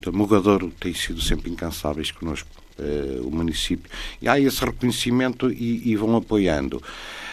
O Mogadouro tem sido sempre incansáveis connosco, o município. E há esse reconhecimento e vão apoiando.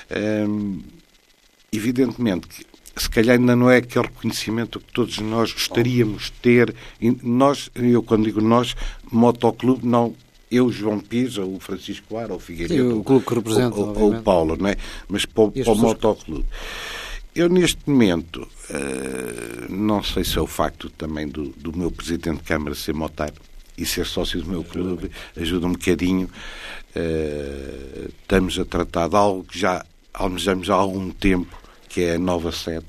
Evidentemente que se calhar ainda não é aquele reconhecimento que todos nós gostaríamos de ter. Nós, eu quando digo nós, Motoclube, não eu, João Pires, ou o Francisco Ar, ou o Figueiredo, o clube que representa, ou o Paulo, não é? Mas para o Motoclube. Eu, neste momento, não sei se é o facto também do meu Presidente de Câmara ser motar e ser sócio do meu clube, ajuda um bocadinho. Estamos a tratar de algo que já almejamos há algum tempo, que é a nova sede.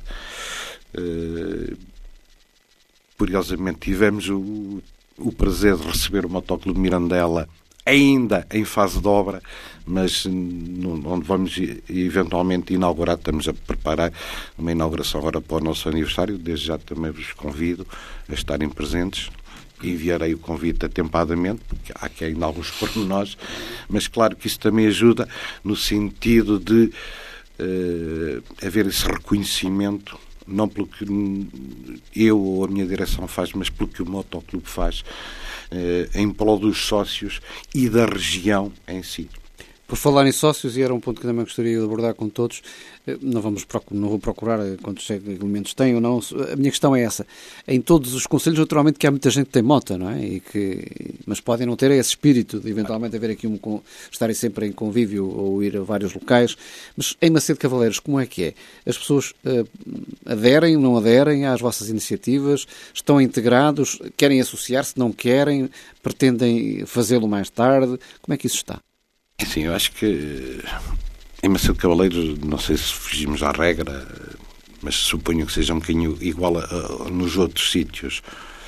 Curiosamente, tivemos o prazer de receber o Motoclube Mirandela ainda em fase de obra, mas onde vamos eventualmente inaugurar, estamos a preparar uma inauguração agora para o nosso aniversário. Desde já também vos convido a estarem presentes. Enviarei o convite atempadamente, porque há aqui ainda alguns pormenores, mas claro que isso também ajuda no sentido de haver esse reconhecimento, não pelo que eu ou a minha direção faz, mas pelo que o Motoclube faz em prol dos sócios e da região em si. Por falar em sócios, e era um ponto que também gostaria de abordar com todos, não vou procurar quantos elementos têm ou não. A minha questão é essa. Em todos os concelhos, naturalmente, que há muita gente que tem moto, não é? Mas podem não ter esse espírito de eventualmente haver aqui estarem sempre em convívio ou ir a vários locais. Mas em Macedo Cavaleiros, como é que é? As pessoas aderem, não aderem às vossas iniciativas? Estão integrados? Querem associar-se? Não querem? Pretendem fazê-lo mais tarde? Como é que isso está? Sim, eu acho que em Macedo Cavaleiros, não sei se fugimos à regra, mas suponho que seja um bocadinho igual nos outros sítios.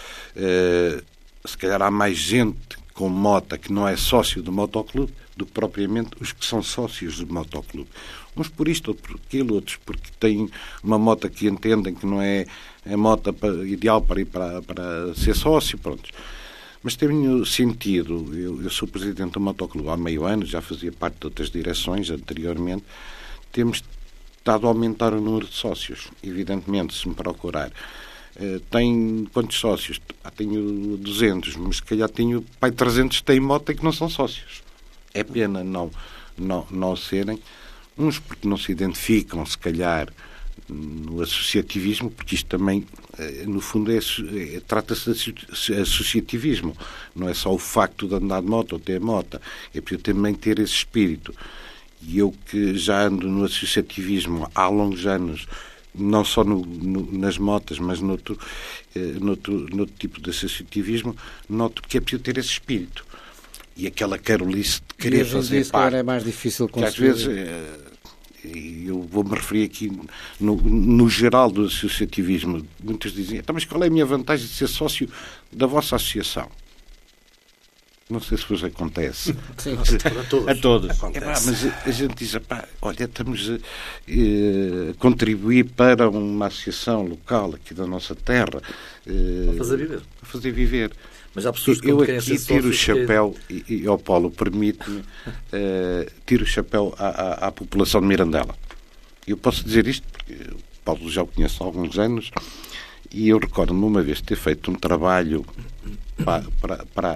Se calhar há mais gente com mota que não é sócio do Motoclube do que propriamente os que são sócios do Motoclube. Uns por isto, outros por aquilo, outros porque têm uma moto que entendem que não é a moto ideal para ir para ser sócio, pronto. Mas tem sentido, eu sou presidente do Motoclube há meio ano, já fazia parte de outras direções anteriormente, temos estado a aumentar o número de sócios. Evidentemente, se me procurar, tem quantos sócios? Tenho 200, mas se calhar tenho 300 que têm moto e que não são sócios. É pena não serem, uns porque não se identificam, se calhar, no associativismo, porque isto também, no fundo, trata-se de associativismo. Não é só o facto de andar de moto ou ter moto, é preciso também ter esse espírito. E eu que já ando no associativismo há longos anos, não só nas motas, mas noutro tipo de associativismo, noto que é preciso ter esse espírito. E aquela carolice de querer fazer parte. É mais difícil conseguir. Que às vezes... E eu vou-me referir aqui no geral do associativismo. Muitos dizem, então, mas qual é a minha vantagem de ser sócio da vossa associação? Não sei se vos acontece. Sim, a todos. Mas a gente diz, olha, estamos a contribuir para uma associação local aqui da nossa terra. A fazer viver. Mas há pessoas que eu aqui tiro o chapéu, e ao Paulo permite-me, tiro o chapéu à população de Mirandela. Eu posso dizer isto porque o Paulo já o conheço há alguns anos e eu recordo-me uma vez ter feito um trabalho para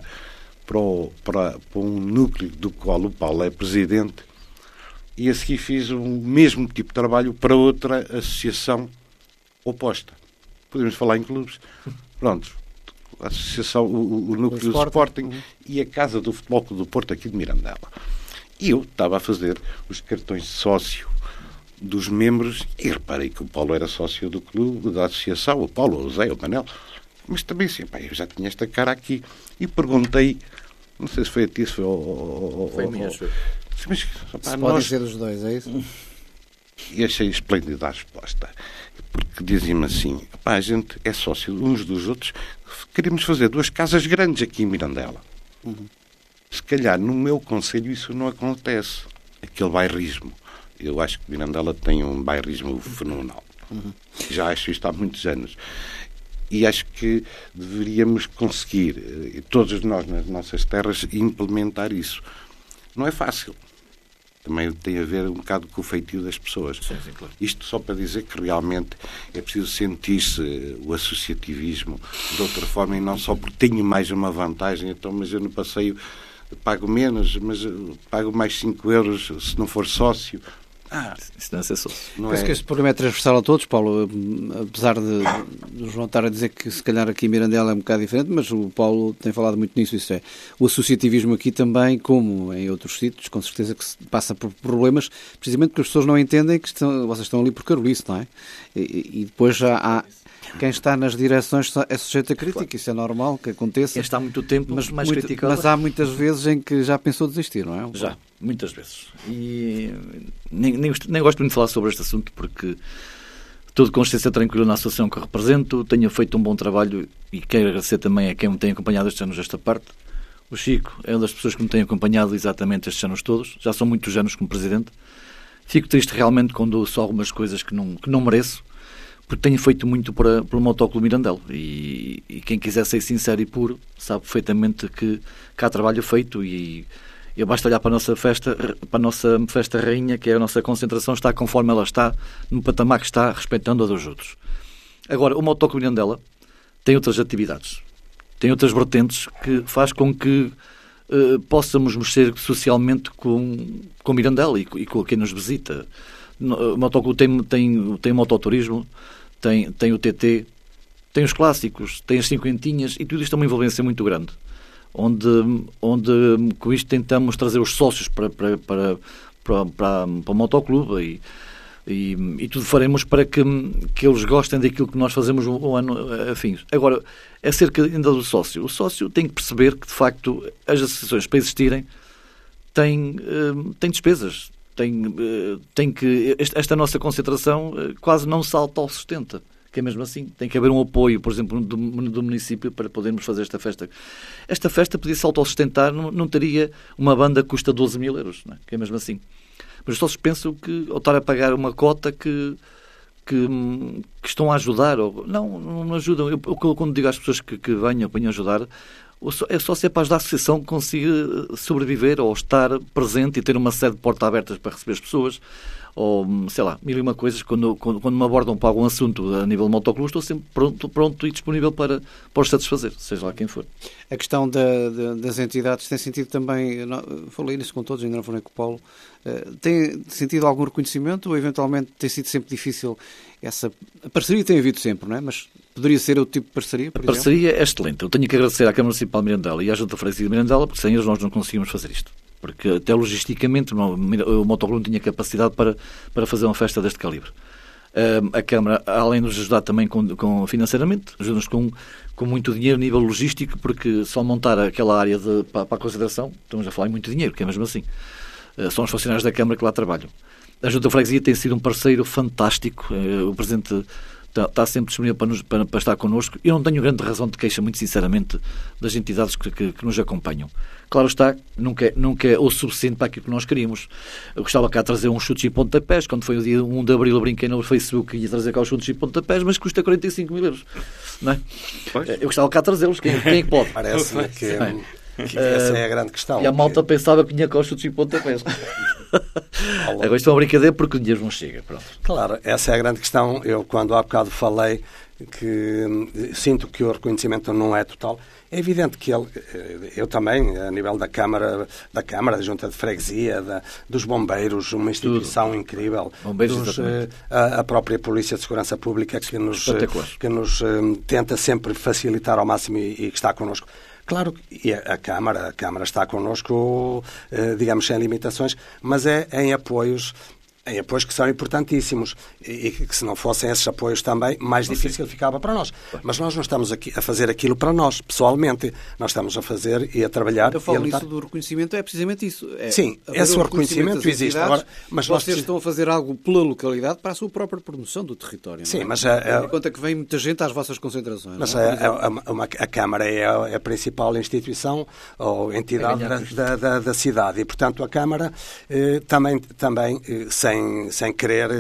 um núcleo do qual o Paulo é presidente e a seguir fiz o mesmo tipo de trabalho para outra associação oposta. Podemos falar em clubes. Pronto. A associação, o núcleo do Sporting e a Casa do Futebol Clube do Porto aqui de Mirandela. E eu estava a fazer os cartões de sócio dos membros e reparei que o Paulo era sócio do clube, da associação, o Paulo, o Zé, o Manel, mas também assim, eu já tinha esta cara aqui e perguntei, não sei se foi a ti, se foi foi a minha, mas, podem ser os dois, é isso? E achei esplêndida a resposta. Porque dizem-me assim, a gente é sócio uns dos outros, queremos fazer 2 casas grandes aqui em Mirandela. Se calhar no meu concelho isso não acontece. Aquele bairrismo. Eu acho que Mirandela tem um bairrismo fenomenal. Já acho isto há muitos anos. E acho que deveríamos conseguir, todos nós nas nossas terras, implementar isso. Não é fácil. também tem a ver um bocado com o feitio das pessoas. Sim, claro. Isto só para dizer que realmente é preciso sentir-se o associativismo de outra forma, e não só porque tenho mais uma vantagem, então, mas eu no passeio pago menos, mas pago mais 5 euros se não for sócio. Isso não é ser sócio. Penso que este problema é transversal a todos, Paulo, apesar de o João estar a dizer que se calhar aqui em Mirandela é um bocado diferente, mas o Paulo tem falado muito nisso, isso é. O associativismo aqui também, como em outros sítios, com certeza que se passa por problemas, precisamente porque as pessoas não entendem que vocês estão ali por carolice, não é? E depois já há... Quem está nas direções é sujeito a crítica, claro. Isso é normal que aconteça. Quem está há muito tempo, mais criticado. Mas há muitas vezes em que já pensou desistir, não é? Já, muitas vezes. E nem gosto muito de falar sobre este assunto, porque estou de consciência tranquila na associação que represento, tenho feito um bom trabalho e quero agradecer também a quem me tem acompanhado estes anos esta parte. O Chico é uma das pessoas que me tem acompanhado exatamente estes anos todos, já são muitos anos como presidente. Fico triste realmente quando ouço algumas coisas que não mereço, porque tenho feito muito pelo Motoclube Mirandela e quem quiser ser sincero e puro sabe perfeitamente que há trabalho feito e basta olhar para a nossa festa rainha, que é a nossa concentração, está conforme ela está, no patamar que está, respeitando a dos outros. Agora, o Motoclube Mirandela tem outras atividades, tem outras vertentes que faz com que possamos mexer socialmente com Mirandela e com quem nos visita. O Motoclube tem mototurismo, tem o TT, tem os clássicos, tem as cinquentinhas e tudo isto é uma envolvência muito grande, onde com isto tentamos trazer os sócios para o Motoclube e tudo faremos para que eles gostem daquilo que nós fazemos um ano a fim. Agora, acerca ainda do sócio, o sócio tem que perceber que de facto as associações para existirem têm despesas. Tem que esta nossa concentração quase não se autossustenta, que é mesmo assim. Tem que haver um apoio, por exemplo, do município para podermos fazer esta festa. Esta festa podia se autossustentar, não teria uma banda que custa 12 mil euros, não é? Que é mesmo assim. Mas os sócios pensam que ao estar a pagar uma cota que estão a ajudar, ou não ajudam. Eu quando digo às pessoas que venham ajudar, é só se é para ajudar a associação que consiga sobreviver ou estar presente e ter uma sede de porta abertas para receber as pessoas, ou sei lá, mil e uma coisas. Quando me abordam para algum assunto a nível de motoclube, estou sempre pronto e disponível para os satisfazer, seja lá quem for. A questão das entidades tem sentido também, falei nisso com todos, ainda não falei com o Paulo, tem sentido algum reconhecimento ou eventualmente tem sido sempre difícil essa... A parceria tem havido sempre, não é? Mas poderia ser outro tipo de parceria, por exemplo? A parceria é excelente. Eu tenho que agradecer à Câmara Municipal de Mirandela e à Junta de Freguesia de Mirandela, porque sem eles nós não conseguimos fazer isto. Porque até logisticamente o Motoclube não tinha capacidade para fazer uma festa deste calibre. A Câmara, além de nos ajudar também com financeiramente, ajuda-nos com muito dinheiro a nível logístico, porque só montar aquela área para a consideração, estamos a falar em muito dinheiro, que é mesmo assim. São os funcionários da Câmara que lá trabalham. A Junta de Freguesia tem sido um parceiro fantástico. O Presidente está sempre disponível para estar connosco. Eu não tenho grande razão de queixa, muito sinceramente, das entidades que nos acompanham. Claro está, nunca é o suficiente para aquilo que nós queríamos. Eu gostava cá de trazer uns chutes e pontapés. Quando foi o dia 1 de Abril, eu brinquei no Facebook que ia trazer cá os chutes e pontapés, mas custa 45 mil euros. Não é? Eu gostava cá de trazê-los. Quem é que pode? Parece-me que essa é a grande questão. E a malta pensava que vinha cá os chutes e pontapés. Agora isto é uma brincadeira porque o dinheiro não chega. Pronto. Claro, essa é a grande questão. Eu, quando há bocado falei que sinto que o reconhecimento não é total, é evidente que eu também, a nível da Câmara, da Junta de Freguesia, dos bombeiros, uma instituição tudo incrível, bombeiros, a própria Polícia de Segurança Pública que nos tenta sempre facilitar ao máximo e que está connosco. Claro que a Câmara está connosco, digamos, sem limitações, mas é em apoios que são importantíssimos e que se não fossem esses apoios também, mais difícil ficava para nós. Mas nós não estamos aqui a fazer aquilo para nós, pessoalmente. Nós estamos a fazer e a trabalhar. Eu falo isso do reconhecimento, é precisamente isso. Sim, esse reconhecimento existe. Agora, mas vocês estão a fazer algo pela localidade para a sua própria promoção do território. Sim, não é? Mas em conta que vem muita gente às vossas concentrações. Mas a Câmara é a principal instituição ou entidade da cidade e, portanto, a Câmara também sem querer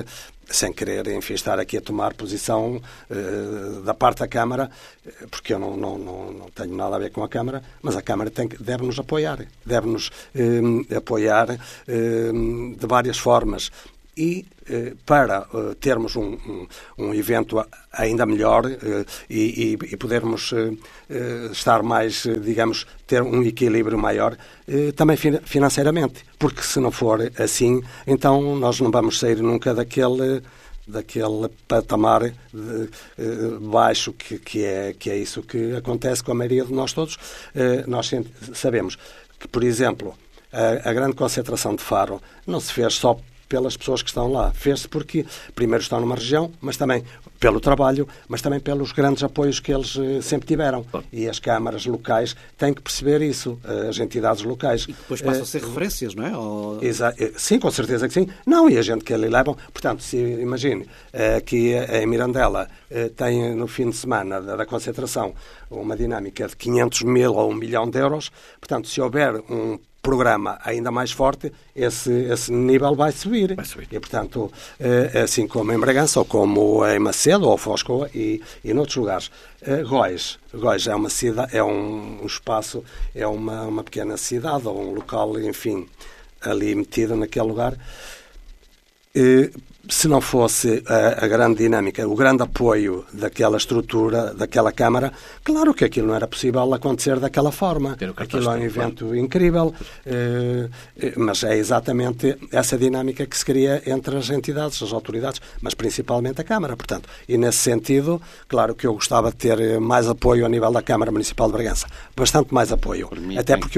sem querer, enfim, estar aqui a tomar posição da parte da Câmara, porque eu não tenho nada a ver com a Câmara, mas a Câmara deve-nos apoiar. Deve-nos apoiar de várias formas. E para termos um evento ainda melhor e podermos estar mais, digamos, ter um equilíbrio maior, também financeiramente. Porque se não for assim, então nós não vamos sair nunca daquele patamar baixo que é isso que acontece com a maioria de nós todos. Nós sabemos que, por exemplo, a grande concentração de Faro não se fez só pelas pessoas que estão lá. Fez-se porque, primeiro, estão numa região, mas também pelo trabalho, mas também pelos grandes apoios que eles sempre tiveram. E as câmaras locais têm que perceber isso, as entidades locais. E depois passam a ser referências, não é? Sim, com certeza que sim. Não, e a gente que ali levam. Portanto, se imagine, aqui em Mirandela tem no fim de semana da concentração uma dinâmica de 500 mil ou 1 milhão de euros. Portanto, se houver um programa ainda mais forte, esse nível vai subir. E, portanto, assim como em Bragança, ou como em Macedo, ou Foscoa e noutros lugares. Góis é uma cidade, é um espaço, é uma pequena cidade, ou um local, enfim, ali metido naquele lugar. Se não fosse a grande dinâmica, o grande apoio daquela estrutura, daquela Câmara, claro que aquilo não era possível acontecer daquela forma. Aquilo é um evento incrível, mas é exatamente essa dinâmica que se cria entre as entidades, as autoridades, mas principalmente a Câmara. Portanto, e nesse sentido, claro que eu gostava de ter mais apoio a nível da Câmara Municipal de Bragança. Bastante mais apoio. Até porque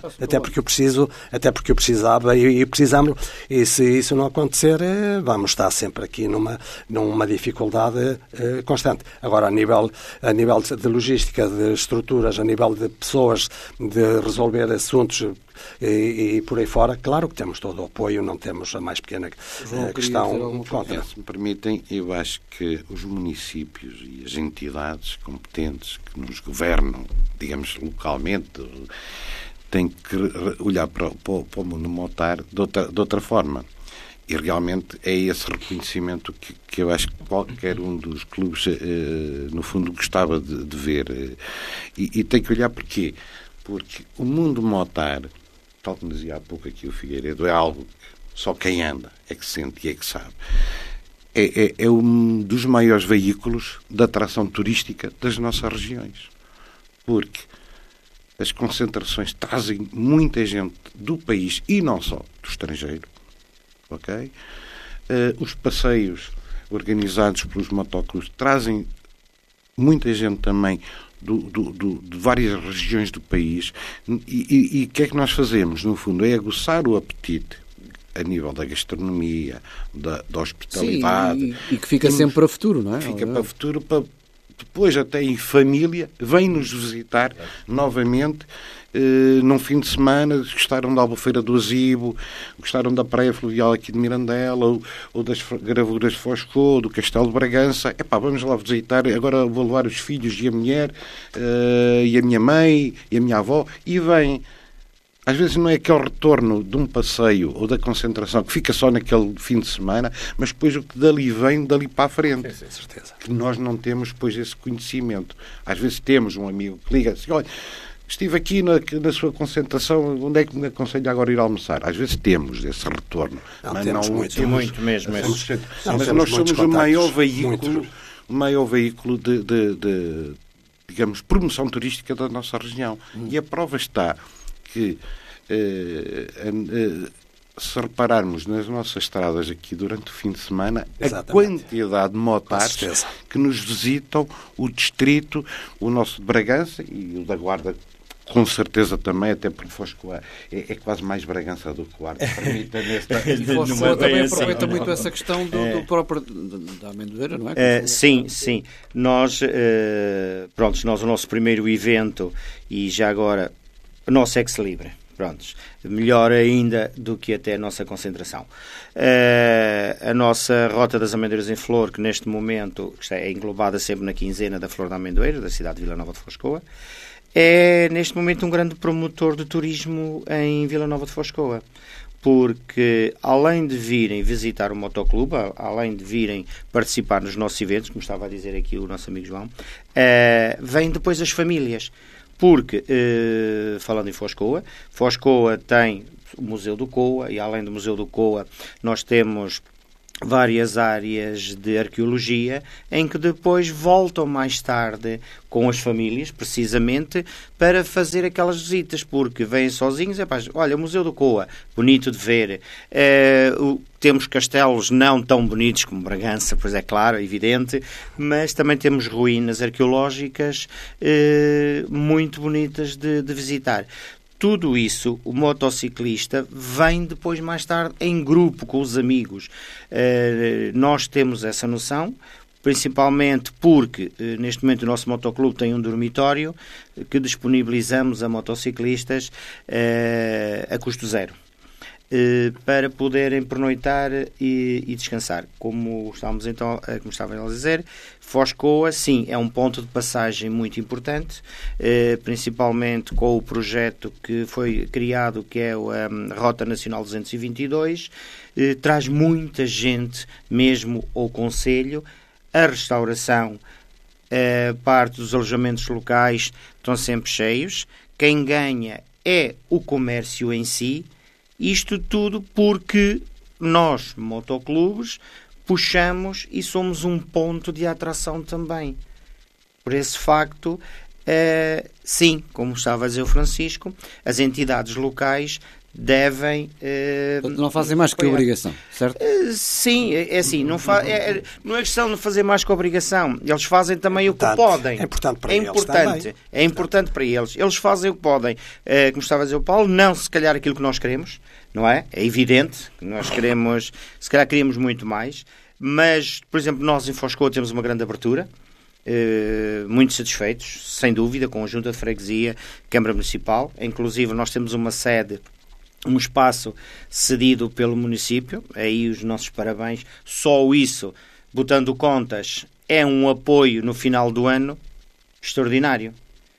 eu precisava e precisamos. E se isso não acontecer, vamos estar sempre aqui numa dificuldade constante. Agora, a nível de logística, de estruturas, a nível de pessoas, de resolver assuntos e por aí fora, claro que temos todo o apoio, não temos a mais pequena questão contra. Se me permitem, eu acho que os municípios e as entidades competentes que nos governam, digamos, localmente, têm que olhar para o mundo motar de outra forma. E realmente é esse reconhecimento que eu acho que qualquer um dos clubes, no fundo, gostava de ver. E tem que olhar porquê? Porque o mundo motar, tal como dizia há pouco aqui o Figueiredo, é algo que só quem anda é que sente e é que sabe. É um dos maiores veículos de atração turística das nossas regiões. Porque as concentrações trazem muita gente do país e não só do estrangeiro. Okay? Os passeios organizados pelos motoclubes trazem muita gente também de várias regiões do país e o que é que nós fazemos? No fundo, é aguçar o apetite a nível da gastronomia, da hospitalidade. Sim, e que fica sempre para o futuro, não é? Fica para o futuro, para depois até em família, vem-nos visitar novamente. Num fim de semana, gostaram da Albufeira do Azibo, gostaram da Praia Fluvial aqui de Mirandela, ou das gravuras de Foscou, do Castelo de Bragança. Vamos lá visitar, agora vou levar os filhos e a mulher, e a minha mãe, e a minha avó, e vem. Às vezes não é aquele retorno de um passeio ou da concentração que fica só naquele fim de semana, mas depois o que dali vem, dali para a frente. Sim, certeza. Que nós não temos depois esse conhecimento. Às vezes temos um amigo que liga assim, olha, estive aqui na sua concentração, onde é que me aconselha agora ir almoçar? Às vezes temos esse retorno. Mas temos muito mesmo. Mas nós somos o maior veículo de digamos, promoção turística da nossa região. E a prova está que se repararmos nas nossas estradas aqui durante o fim de semana, a quantidade de motares que nos visitam o distrito, o nosso de Bragança e o da Guarda, com certeza também, até porque Foscoa é quase mais Bragança do que Guarda. E Foscoa também aproveita muito essa questão do próprio da amendoeira, não é? Sim. Nós, o nosso primeiro evento e já agora o nosso ex-libre, melhor ainda do que até a nossa concentração. A nossa Rota das Amendoeiras em Flor, que neste momento é englobada sempre na quinzena da Flor da Amendoeira, da cidade de Vila Nova de Foscoa, é neste momento um grande promotor de turismo em Vila Nova de Foscoa. porque além de virem visitar o motoclube, além de virem participar nos nossos eventos, como estava a dizer aqui o nosso amigo João, vêm depois as famílias. Porque, falando em Foz-Coa, Foz-Coa tem o Museu do Coa, e além do Museu do Coa nós temos várias áreas de arqueologia em que depois voltam mais tarde com as famílias, precisamente, para fazer aquelas visitas, porque vêm sozinhos, olha, o Museu do Coa, bonito de ver, temos castelos não tão bonitos como Bragança, pois é claro, é evidente, mas também temos ruínas arqueológicas muito bonitas de visitar. Tudo isso, o motociclista vem depois, mais tarde, em grupo, com os amigos. Nós temos essa noção, principalmente porque, neste momento, o nosso motoclube tem um dormitório que disponibilizamos a motociclistas a custo zero, para poderem pernoitar e descansar. Como estávamos a dizer, Foz-Coa, sim, é um ponto de passagem muito importante, principalmente com o projeto que foi criado, que é a Rota Nacional 222, traz muita gente mesmo ao concelho. A restauração, parte dos alojamentos locais estão sempre cheios. Quem ganha é o comércio em si. Isto tudo porque nós, motoclubes, puxamos e somos um ponto de atração também. Por esse facto, sim, como estava a dizer o Francisco, as entidades locais devem... não fazem mais que obrigação, certo? Sim, é assim, não é questão de fazer mais que obrigação. Eles fazem também o que podem. É importante para eles também. É importante para eles. Eles fazem o que podem. Como estava a dizer o Paulo, não se calhar aquilo que nós queremos, não é? É evidente que nós queremos, se calhar queríamos muito mais, mas, por exemplo, nós em Foz-Coa temos uma grande abertura, muito satisfeitos, sem dúvida, com a Junta de Freguesia, Câmara Municipal. Inclusive, nós temos uma sede, um espaço cedido pelo município, aí os nossos parabéns. Só isso, botando contas, é um apoio no final do ano extraordinário.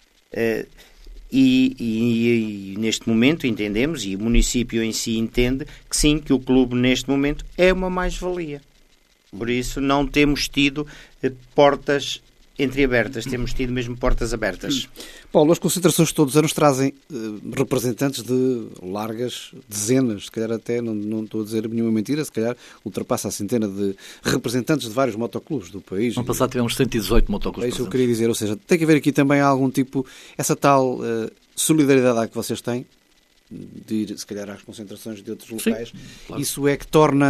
E neste momento entendemos, e o município em si entende, que sim, que o clube neste momento é uma mais-valia. Por isso não temos tido portas entreabertas, temos tido mesmo portas abertas. Paulo, as concentrações todos os anos trazem representantes de largas dezenas, se calhar até, não estou a dizer nenhuma mentira, se calhar ultrapassa a centena de representantes de vários motoclubes do país. No passado tivemos 118 motoclubes. É isso que eu queria dizer, ou seja, tem que haver aqui também algum tipo, essa tal solidariedade que vocês têm, de ir, se calhar, às concentrações de outros locais. Sim, claro. Isso é que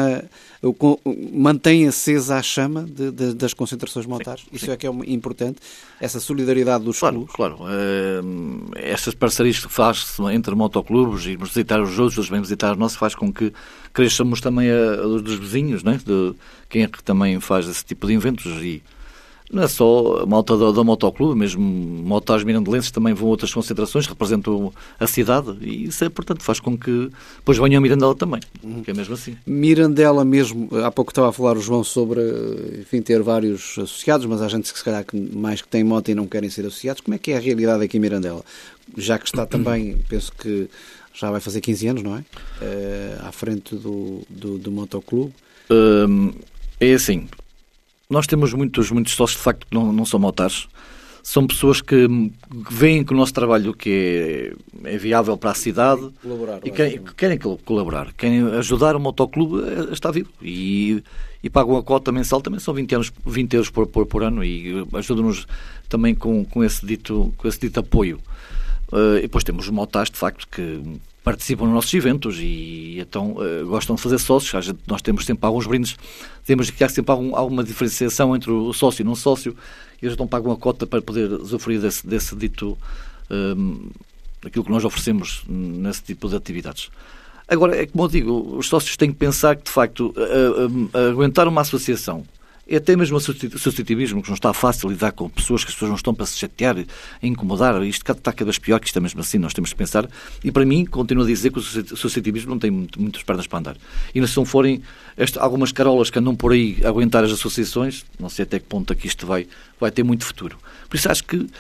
mantém acesa a chama das concentrações motares. Isso é que é importante, essa solidariedade dos clubes. Claro. Estas parcerias que faz entre motoclubes e visitar os outros, eles vêm visitar os nossos, faz com que cresçamos também dos vizinhos, né? De quem é que também faz esse tipo de eventos. E não é só a malta da motoclube, mesmo motares mirandelenses também vão a outras concentrações, representam a cidade, e isso, portanto, faz com que depois venham a Mirandela também, que é mesmo assim. Mirandela mesmo, há pouco estava a falar o João sobre, enfim, ter vários associados, mas há gente que se calhar mais que tem moto e não querem ser associados. Como é que é a realidade aqui em Mirandela? Já que está também, penso que já vai fazer 15 anos, não é? À frente do motoclube. É assim... Nós temos muitos sócios, de facto, que não são motares. São pessoas que veem que o nosso trabalho que é viável para a cidade e querem colaborar. Querem ajudar o motoclube a estar vivo. E pagam a cota mensal, também são 20 euros por ano, e ajudam-nos também com esse dito apoio. E depois temos os motares, de facto, que participam nos nossos eventos e então gostam de fazer sócios. Nós temos sempre alguns brindes, temos que há sempre alguma diferenciação entre o sócio e não sócio, e eles então pagam a cota para poder usufruir desse dito, aquilo que nós oferecemos nesse tipo de atividades. Agora, é como eu digo, os sócios têm que pensar que, de facto, aguentar uma associação, é até mesmo o associativismo, que não está fácil lidar com pessoas, que as pessoas não estão para se chatear e incomodar. Isto está cada vez pior, que isto é mesmo assim, nós temos que pensar. E para mim, continuo a dizer que o associativismo não tem muitas pernas para andar. E se não forem algumas carolas que andam por aí a aguentar as associações, não sei até que ponto aqui isto vai ter muito futuro. Por isso acho que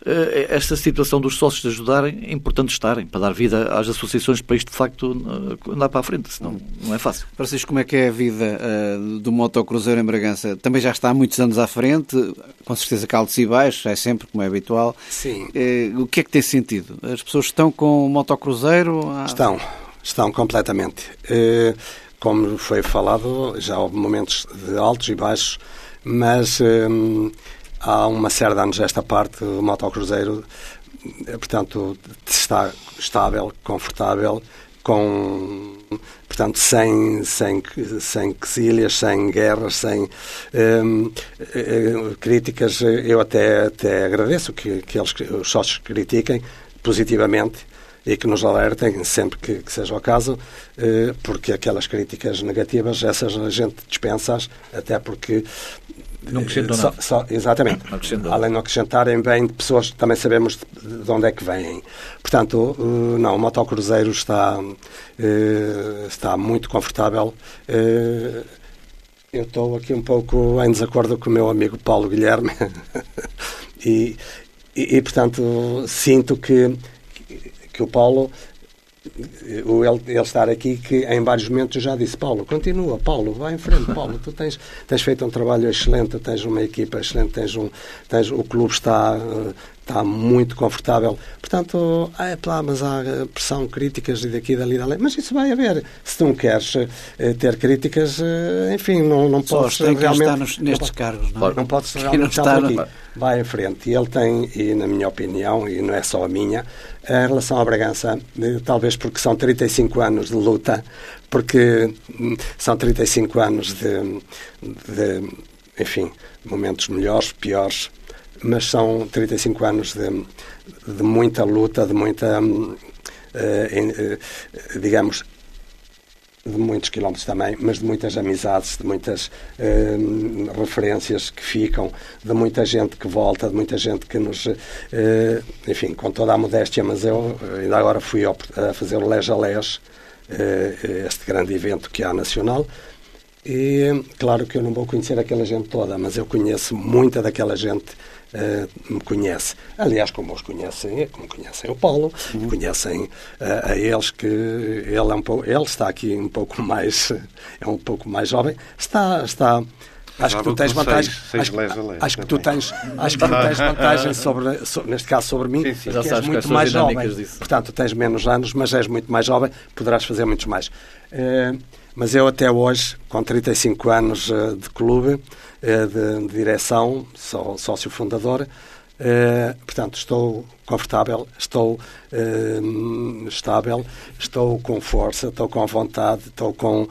esta situação dos sócios ajudarem, é importante estarem, para dar vida às associações, para isto de facto andar para a frente, senão não é fácil. Francisco, como é que é a vida do motocruzeiro em Bragança? Também já está há muitos anos à frente, com certeza que altos e baixos, é sempre como é habitual. Sim. O que é que tem sentido? As pessoas estão com o motocruzeiro? Estão completamente. Como foi falado, já houve momentos de altos e baixos, mas há uma série de anos esta parte, o motocruzeiro, portanto, está estável, confortável, portanto, sem quesilhas, sem guerras, sem críticas. Eu até agradeço que os sócios critiquem positivamente e que nos alertem sempre que seja o caso, porque aquelas críticas negativas, essas a gente dispensa-as, até porque não acrescentam nada. Exatamente. Além de não acrescentarem, vêm de pessoas que também sabemos de onde é que vêm. Portanto, não, o motocruzeiro está muito confortável. Eu estou aqui um pouco em desacordo com o meu amigo Paulo Guilherme e portanto, sinto que o Paulo, ele estar aqui, que em vários momentos eu já disse: Paulo, continua, Paulo, vai em frente, Paulo, tu tens feito um trabalho excelente, tens uma equipa excelente, o clube está muito confortável. Portanto, mas há pressão, críticas e daqui, dali, dali. Mas isso vai haver. Se tu não queres ter críticas, enfim, não podes realmente estar nestes cargos, não é? Não podes realmente estar aqui. Vai em frente. E ele tem, e na minha opinião, e não é só a minha, em relação à Bragança, talvez porque são 35 anos de luta, porque são 35 anos de enfim, momentos melhores, piores, mas são 35 anos de muita luta, de muita, digamos, de muitos quilómetros também, mas de muitas amizades, de muitas referências que ficam, de muita gente que volta, de muita gente que nos... enfim, com toda a modéstia, mas eu ainda agora fui a fazer o Les a Les, este grande evento que há nacional, e claro que eu não vou conhecer aquela gente toda, mas eu conheço muita daquela gente, me conhece. Aliás, como conhecem o Paulo, conhecem a eles, que ele está aqui um pouco mais, é um pouco mais jovem, está acho que tu tens vantagem. Acho que tu tens vantagem neste caso sobre mim, sim. Que és muito mais jovem. Portanto, tens menos anos, mas és muito mais jovem, poderás fazer muitos mais. Mas eu até hoje, com 35 anos de clube, de direção, sou sócio fundador, portanto, estou confortável, estou estável, estou com força, estou com vontade, estou com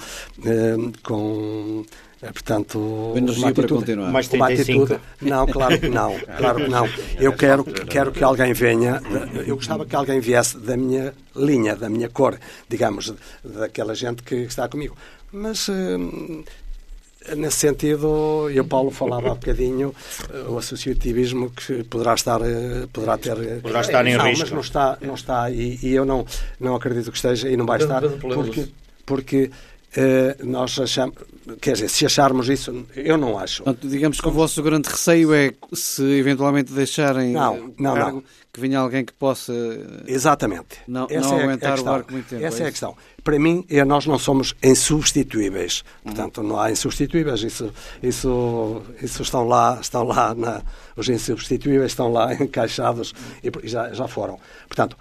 portanto, energia para continuar. Mais 35. Não, claro que não. Eu quero que alguém venha, eu gostava que alguém viesse da minha linha, da minha cor, digamos, daquela gente que está comigo. Mas nesse sentido, e o Paulo falava há bocadinho, o associativismo que poderá estar em risco. Mas não está e eu não acredito que esteja e não vai estar, porque nós achamos, quer dizer, se acharmos isso, eu não acho. Portanto, digamos que o vosso grande receio é, se eventualmente deixarem não. que venha alguém que possa... Exatamente. Não aguentar o barco muito tempo. Essa é a questão. Para mim, nós não somos insubstituíveis. Portanto, não há insubstituíveis. Isso estão lá os insubstituíveis estão lá encaixados e já foram. Portanto,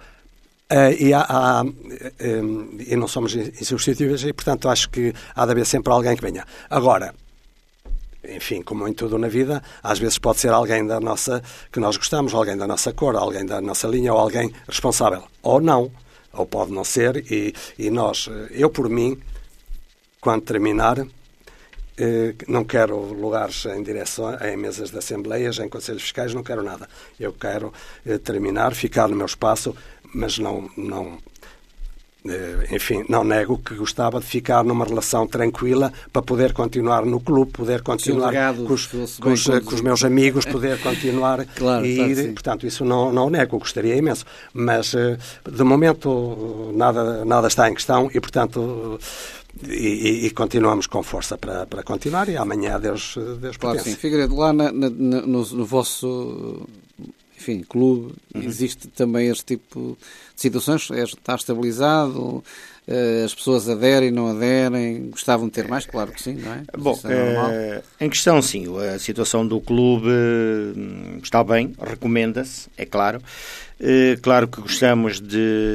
e não somos insubstituíveis e, portanto, acho que há de haver sempre alguém que venha. Agora, enfim, como em tudo na vida, às vezes pode ser alguém que nós gostamos, alguém da nossa cor, alguém da nossa linha, ou alguém responsável. Ou não. Ou pode não ser. E nós, eu por mim, quando terminar, não quero lugares em direção, em mesas de assembleias, em conselhos fiscais, não quero nada. Eu quero terminar, ficar no meu espaço, mas enfim, não nego que gostava de ficar numa relação tranquila para poder continuar no clube, poder continuar com os meus amigos, poder continuar. Claro, portanto, isso não nego, gostaria imenso. Mas, de momento, nada está em questão e, portanto... E continuamos com força para continuar e amanhã Deus claro, sim. Figueiredo, lá no vosso enfim, clube, existe também este tipo de situações? Está estabilizado? As pessoas aderem, não aderem? Gostavam de ter mais? Claro que sim, não é? Bom, em questão, sim, a situação do clube está bem, recomenda-se, é claro. Claro que gostaríamos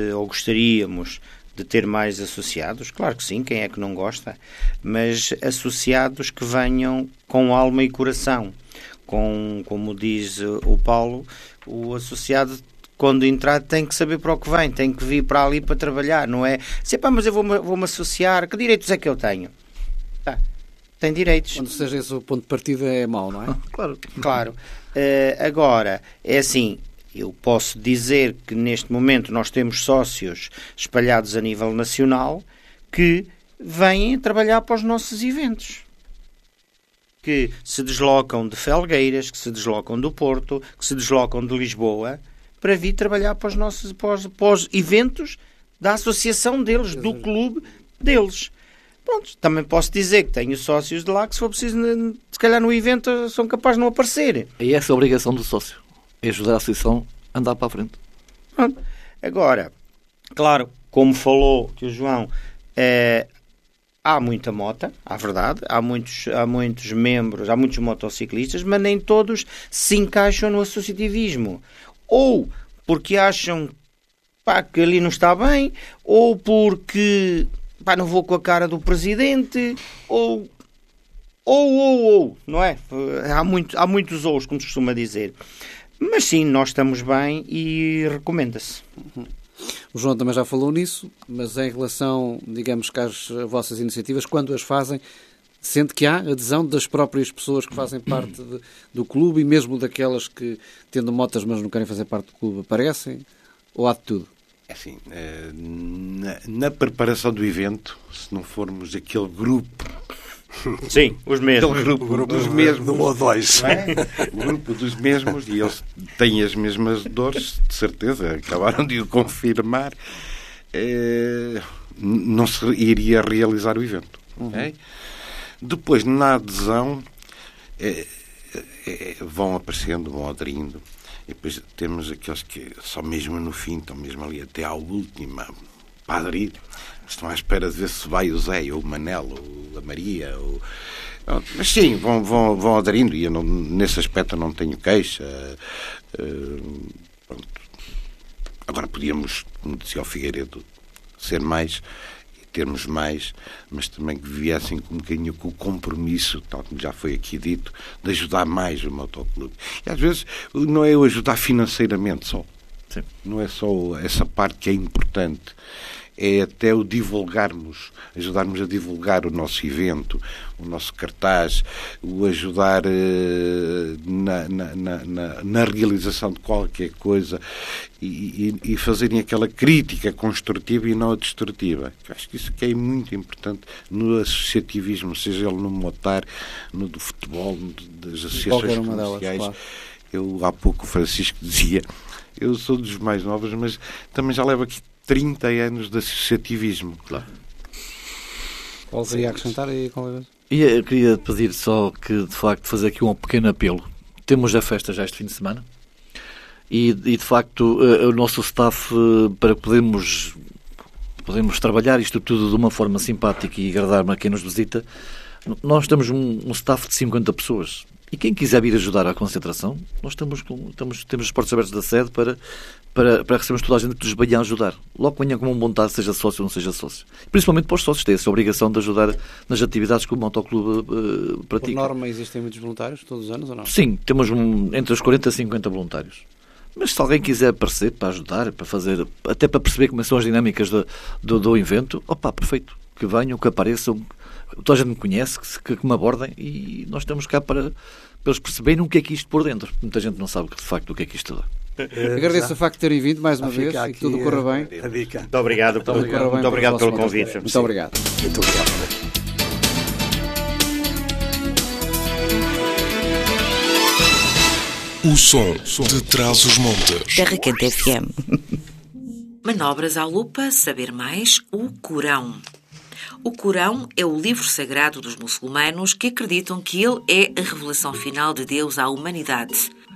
de ter mais associados, claro que sim, quem é que não gosta, mas associados que venham com alma e coração. Como diz o Paulo, o associado, quando entrar, tem que saber para o que vem, tem que vir para ali para trabalhar, não é? Mas eu vou-me associar, que direitos é que eu tenho? Tem direitos. Quando seja esse o ponto de partida é mau, não é? Claro. Agora, é assim, eu posso dizer que neste momento nós temos sócios espalhados a nível nacional que vêm trabalhar para os nossos eventos. Que se deslocam de Felgueiras, que se deslocam do Porto, que se deslocam de Lisboa, para vir trabalhar para os eventos da associação deles, do clube deles. Pronto, também posso dizer que tenho sócios de lá que, se for preciso, se calhar no evento, são capazes de não aparecer. E essa é a obrigação do sócio, é ajudar a associação a andar para a frente. Pronto. Agora, claro, como falou que o João, há muita mota, à verdade, há muitos membros, há muitos motociclistas, mas nem todos se encaixam no associativismo. Ou porque acham que ali não está bem, ou porque não vou com a cara do presidente, ou, não é? Há muitos ou's, como se costuma dizer. Mas sim, nós estamos bem e recomenda-se. O João também já falou nisso, mas em relação, digamos, que às vossas iniciativas, quando as fazem, sente que há adesão das próprias pessoas que fazem parte do clube e mesmo daquelas que, tendo motas, mas não querem fazer parte do clube, aparecem? Ou há de tudo? É assim, na preparação do evento, se não formos aquele grupo... Sim, os mesmos. O grupo dos mesmos. Do O2. O grupo dos mesmos, e eles têm as mesmas dores, de certeza, acabaram de o confirmar, não se iria realizar o evento. Okay? Depois, na adesão, vão aparecendo, vão aderindo, e depois temos aqueles que só mesmo no fim, estão mesmo ali até à última para aderir. Estão à espera de ver se vai o Zé, ou o Manel, ou a Maria. Mas sim, vão aderindo, e eu nesse aspecto não tenho queixa. Agora podíamos, como dizia o Figueiredo, ser mais, termos mais, mas também que viessem com um bocadinho com o compromisso, tal como já foi aqui dito, de ajudar mais o motoclube. E às vezes não é o ajudar financeiramente só. Sim. Não é só essa parte que é importante. É até o divulgarmos, ajudarmos a divulgar o nosso evento, o nosso cartaz, o ajudar na realização de qualquer coisa e fazerem aquela crítica construtiva e não a destrutiva. Eu acho que isso que é muito importante no associativismo, seja ele no motar, no do futebol, das associações comerciais. Claro. Eu, há pouco, o Francisco dizia, eu sou dos mais novos, mas também já levo aqui 30 anos de associativismo. Claro. Paulo, queria acrescentar aí qualquer coisa? Eu queria pedir só que, de facto, fazer aqui um pequeno apelo. Temos a festa já este fim de semana e de facto, o nosso staff, para podermos trabalhar isto tudo de uma forma simpática e agradar a quem nos visita, nós temos um staff de 50 pessoas. E quem quiser vir ajudar à concentração, nós temos as portas abertas da sede para recebermos toda a gente que nos venha a ajudar. Logo que venha com uma vontade, seja sócio ou não seja sócio. Principalmente para os sócios, têm essa obrigação de ajudar nas atividades que o motoclube pratica. Por norma, existem muitos voluntários todos os anos ou não? Sim, temos entre os 40 e 50 voluntários. Mas se alguém quiser aparecer para ajudar, para fazer, até para perceber como são as dinâmicas do evento, perfeito. Que venham, que apareçam, toda a gente me conhece, que me abordem, e nós estamos cá para eles perceberem o que é que isto por dentro. Muita gente não sabe de facto o que é que isto dá. Agradeço o facto de terem vindo mais uma vez e que tudo corra bem. A dica. Muito obrigado, muito obrigado pelo convite. Muito obrigado. Muito obrigado. O som de Trás-os-Montes. Terra Quente FM. Manobras à lupa, saber mais, o Corão. O Corão é o livro sagrado dos muçulmanos que acreditam que ele é a revelação final de Deus à humanidade.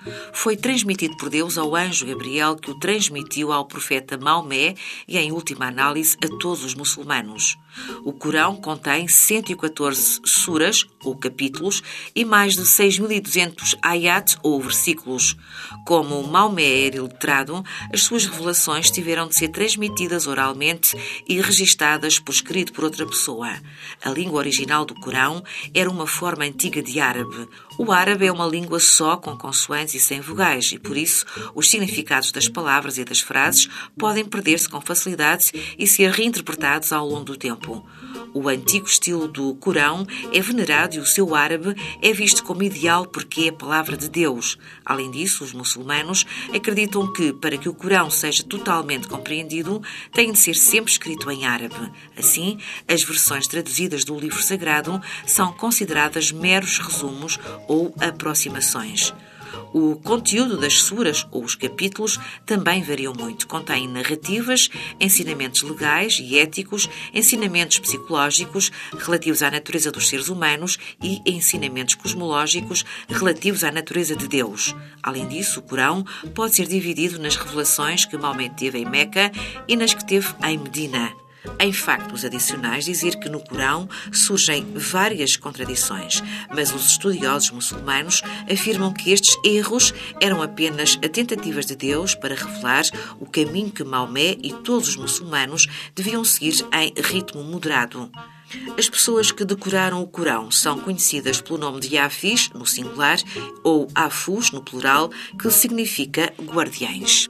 Foi transmitido por Deus ao anjo Gabriel, que o transmitiu ao profeta Maomé e, em última análise, a todos os muçulmanos. O Corão contém 114 suras, ou capítulos, e mais de 6.200 ayat, ou versículos. Como Maomé era iletrado, as suas revelações tiveram de ser transmitidas oralmente e registadas por escrito por outra pessoa. A língua original do Corão era uma forma antiga de árabe. O árabe é uma língua só, com consoantes e sem vogais, e por isso os significados das palavras e das frases podem perder-se com facilidade e ser reinterpretados ao longo do tempo. O antigo estilo do Corão é venerado e o seu árabe é visto como ideal porque é a palavra de Deus. Além disso, os muçulmanos acreditam que, para que o Corão seja totalmente compreendido, tem de ser sempre escrito em árabe. Assim, as versões traduzidas do livro sagrado são consideradas meros resumos ou aproximações. O conteúdo das suras, ou os capítulos, também variam muito. Contém narrativas, ensinamentos legais e éticos, ensinamentos psicológicos relativos à natureza dos seres humanos e ensinamentos cosmológicos relativos à natureza de Deus. Além disso, o Corão pode ser dividido nas revelações que Maomé teve em Meca e nas que teve em Medina. Em factos adicionais, dizer que no Corão surgem várias contradições, mas os estudiosos muçulmanos afirmam que estes erros eram apenas a tentativas de Deus para revelar o caminho que Maomé e todos os muçulmanos deviam seguir em ritmo moderado. As pessoas que decoraram o Corão são conhecidas pelo nome de Hafiz, no singular, ou Hafuz, no plural, que significa guardiães.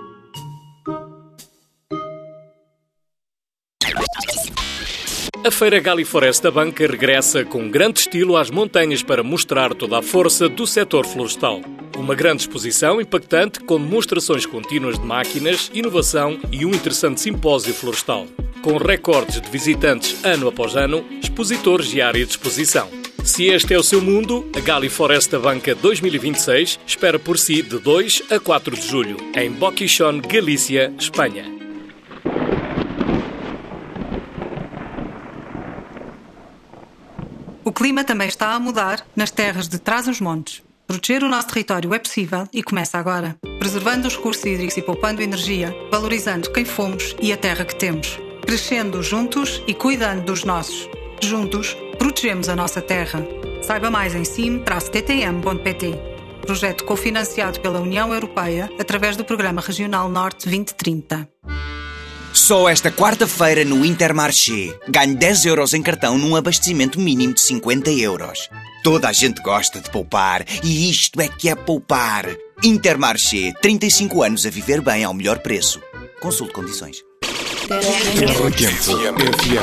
A Feira Galifores da Banca regressa com grande estilo às montanhas para mostrar toda a força do setor florestal. Uma grande exposição impactante com demonstrações contínuas de máquinas, inovação e um interessante simpósio florestal. Com recordes de visitantes ano após ano, expositores e área de exposição. Se este é o seu mundo, a Galifores da Banca 2026 espera por si de 2 a 4 de julho, em Boquichon, Galícia, Espanha. O clima também está a mudar nas terras de Trás-os-Montes. Proteger o nosso território é possível e começa agora. Preservando os recursos hídricos e poupando energia, valorizando quem fomos e a terra que temos. Crescendo juntos e cuidando dos nossos. Juntos, protegemos a nossa terra. Saiba mais em sim-ttm.pt. Projeto cofinanciado pela União Europeia através do Programa Regional Norte 2030. Só esta quarta-feira no Intermarché. Ganhe 10 € em cartão num abastecimento mínimo de 50 €. Toda a gente gosta de poupar e isto é que é poupar. Intermarché, 35 anos a viver bem ao melhor preço. Consulte condições.